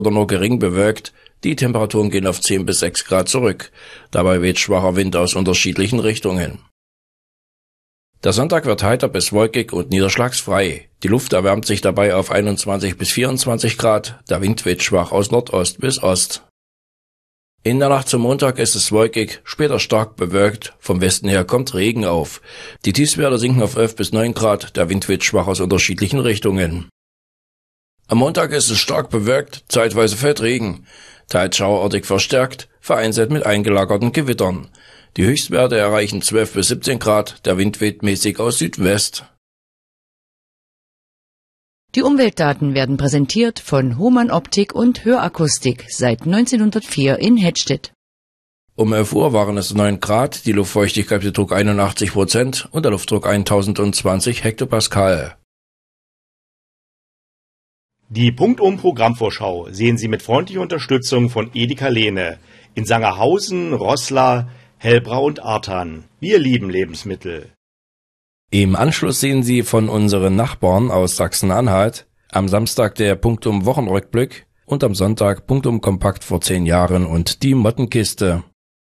nur gering bewölkt. Die Temperaturen gehen auf 10 bis 6 Grad zurück. Dabei weht schwacher Wind aus unterschiedlichen Richtungen. Der Sonntag wird heiter bis wolkig und niederschlagsfrei. Die Luft erwärmt sich dabei auf 21 bis 24 Grad. Der Wind weht schwach aus Nordost bis Ost. In der Nacht zum Montag ist es wolkig, später stark bewölkt. Vom Westen her kommt Regen auf. Die Tiefstwerte sinken auf 11 bis 9 Grad. Der Wind weht schwach aus unterschiedlichen Richtungen. Am Montag ist es stark bewölkt, zeitweise fällt Regen. Teils schauerartig verstärkt, vereinzelt mit eingelagerten Gewittern. Die Höchstwerte erreichen 12 bis 17 Grad. Der Wind weht mäßig aus Südwest. Die Umweltdaten werden präsentiert von Hohmann Optik und Hörakustik seit 1904 in Hettstedt. Um 11 Uhr waren es 9 Grad, die Luftfeuchtigkeit betrug 81% und der Luftdruck 1020 Hektopascal. Die Punktum-Programmvorschau sehen Sie mit freundlicher Unterstützung von Edeka Lehne in Sangerhausen, Roßla, Hellbrau und Artern. Wir lieben Lebensmittel. Im Anschluss sehen Sie von unseren Nachbarn aus Sachsen-Anhalt am Samstag der Punktum Wochenrückblick und am Sonntag Punktum Kompakt vor 10 Jahren und die Mottenkiste.